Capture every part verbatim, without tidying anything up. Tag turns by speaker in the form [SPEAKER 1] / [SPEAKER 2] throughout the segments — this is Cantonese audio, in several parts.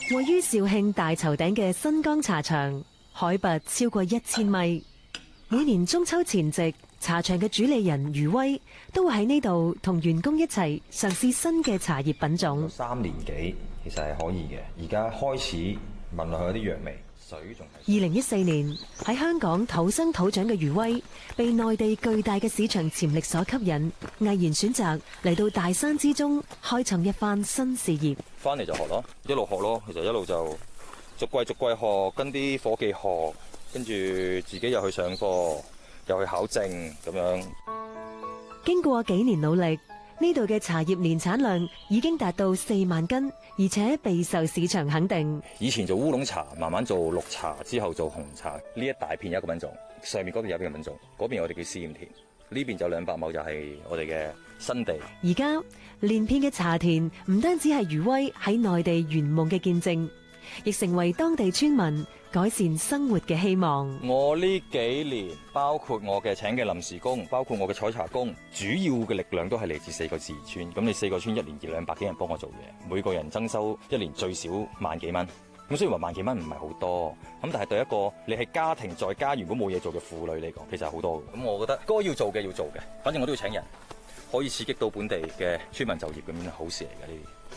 [SPEAKER 1] 位於肇慶大頭頂嘅新江茶場，海拔超過一千米。每年中秋前夕，茶場嘅主理人余威都會喺呢度同員工一齊嘗試新嘅茶葉品種。
[SPEAKER 2] 三年幾其實係可以嘅，而家開始聞落去有啲藥味。水仲係。
[SPEAKER 1] 二零一四年喺香港土生土長嘅余威，被內地巨大嘅市場潛力所吸引，毅然選擇嚟到大山之中，開創一番新事業。
[SPEAKER 2] 翻嚟就學咯，一路學咯，其實一路就逐季逐季學，跟啲伙計學，跟住自己又去上課，又去考證咁樣。
[SPEAKER 1] 經過幾年努力，呢度嘅茶葉年產量已經達到四萬斤，而且備受市場肯定。
[SPEAKER 2] 以前做烏龍茶，慢慢做綠茶，之後做紅茶。呢一大片有一個品種，上面嗰邊有一個品種，嗰邊我哋叫試驗田，呢邊就兩百畝就係我哋嘅新地。
[SPEAKER 1] 而家連片嘅茶田唔單止係余威喺內地圓夢嘅見證，亦成為當地村民改善生活嘅希望。
[SPEAKER 2] 我呢幾年，包括我嘅請嘅臨時工，包括我嘅採茶工，主要嘅力量都係嚟自四個自然村。咁你四個村一年二兩百幾人幫我做嘢，每個人增收一年最少萬幾蚊。咁雖然話萬幾蚊唔係好多，咁但係對一個你係家庭在家如果冇嘢做嘅婦女嚟講，其實係好多嘅。咁我覺得該要做嘅要做嘅，反正我都要請人，可以刺激到本地嘅村民就業，咁樣係好事嚟嘅呢啲。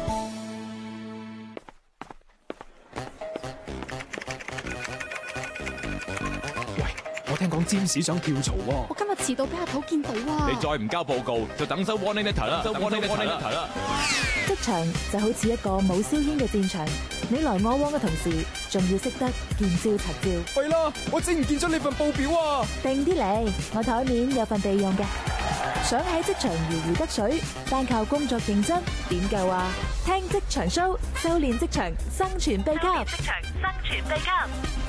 [SPEAKER 3] 我聽講占士想跳槽喎，
[SPEAKER 4] 我今日遲到俾阿頭見到啊！
[SPEAKER 3] 你再唔交報告，就等收 warning letter 啦，收 warning letter 啦。
[SPEAKER 5] 職場就好似一個冇硝煙嘅戰場，你來我往嘅同時，仲要識得見招拆招。
[SPEAKER 3] 喂啦，我整唔見咗你份報表啊！
[SPEAKER 5] 定啲嚟，我台面有份備用嘅。想喺職場如魚得水，單靠工作認真點夠啊？聽職場 show， 修煉職場生存秘笈。職場生存秘笈。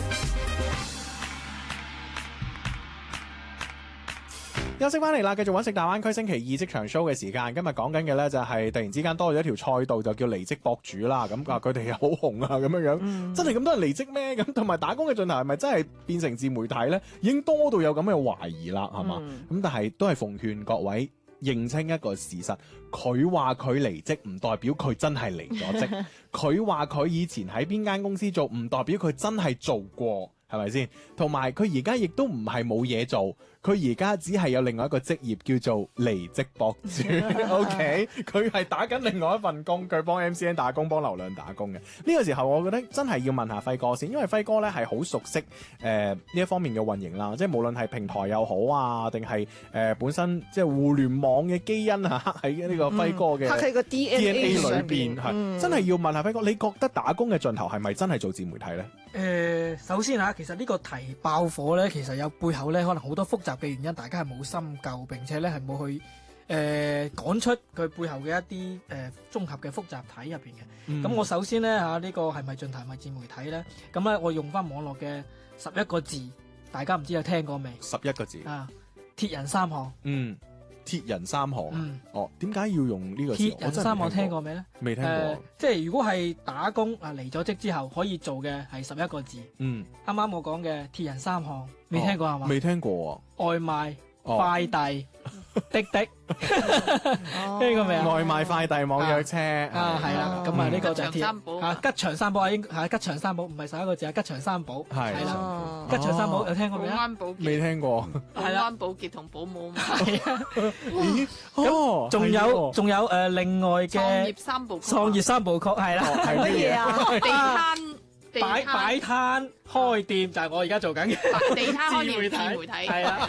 [SPEAKER 6] 休息翻嚟啦，繼續揾食大灣區星期二職場 show 嘅時間。今日講緊嘅呢，就係突然之間多咗一條賽道，就叫離職博主啦。咁啊，佢哋又好紅啊，咁樣樣，嗯、真係咁多人離職咩？咁同埋打工嘅盡頭係咪真係變成自媒體呢？已經多到有咁嘅懷疑啦，係嘛？咁、嗯、但係都係奉勸各位認清一個事實，佢話佢離職唔代表佢真係離咗職，佢話佢以前喺邊間公司做，唔代表佢真係做過。係咪先？同埋佢而家亦都唔係冇嘢做，佢而家只係有另外一個職業叫做離職博主。OK，佢係打緊另外一份工，佢幫 M C N 打工，幫流量打工嘅。呢、這個時候，我覺得真係要問下輝哥先，因為輝哥咧係好熟悉誒呢、呃、一方面嘅運營啦，即係無論係平台又好啊，定係誒本身即係互聯網嘅基因啊，刻喺呢個輝哥嘅
[SPEAKER 7] 刻喺個 D N A
[SPEAKER 6] 裏
[SPEAKER 7] 上
[SPEAKER 6] 邊，係、嗯、真係要問下輝哥，你覺得打工嘅盡頭係咪真係做自媒體咧？
[SPEAKER 7] 誒、呃，首先吓，其實呢個題爆火咧，其實有背後咧可能好多複雜嘅原因，大家係冇深究，並且咧係冇去誒講、呃、出佢背後嘅一啲誒綜合嘅複雜體入邊嘅。咁、嗯、我首先咧吓呢、這個係咪盡頭係咪自媒體咧？咁咧我用翻網絡嘅十一個字，大家唔知有聽過未？十
[SPEAKER 6] 一個字
[SPEAKER 7] 啊，鐵人三項。嗯。
[SPEAKER 6] 鐵人三項、嗯、哦，點解要用呢個字？
[SPEAKER 7] 鐵人三項聽過未咧？
[SPEAKER 6] 未聽過。呃、即
[SPEAKER 7] 係如果係打工啊，離咗職之後可以做嘅係十一個字。嗯，啱啱我講嘅鐵人三項，未聽過係嘛？
[SPEAKER 6] 未、哦、聽過啊！
[SPEAKER 7] 外賣、哦、快遞、滴滴，聽過未啊？
[SPEAKER 6] 外賣、快遞、網約車
[SPEAKER 7] 啊，係啦，咁啊呢個就係鐵
[SPEAKER 4] 三寶
[SPEAKER 7] 啊，吉祥三寶啊，應係吉祥三寶，唔係十一個字啊，吉祥三寶係啦，吉祥三寶有聽過未啊？
[SPEAKER 6] 未聽過，
[SPEAKER 4] 係啦，保潔同保姆嘛，
[SPEAKER 7] 係啊，咦？咁仲有仲有誒，另外嘅
[SPEAKER 4] 創業三部曲，
[SPEAKER 7] 創業三部曲係啦，
[SPEAKER 4] 係乜嘢啊？地攤。
[SPEAKER 7] 擺擺攤開店就係我而家做緊嘅，
[SPEAKER 4] 地攤開店自媒體
[SPEAKER 7] 係啦。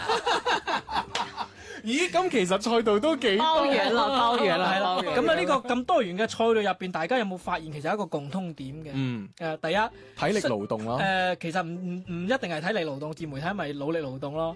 [SPEAKER 6] 咦，咁其實賽道都幾
[SPEAKER 4] 包養啦，包養啦，係啦。
[SPEAKER 7] 咁啊呢個咁多元嘅賽道入邊，大家有冇發現其實有一個共通點嘅？嗯。誒，第一
[SPEAKER 6] 體力勞動咯。
[SPEAKER 7] 誒，其實唔唔唔一定係體力勞動，自媒體咪腦力勞動咯。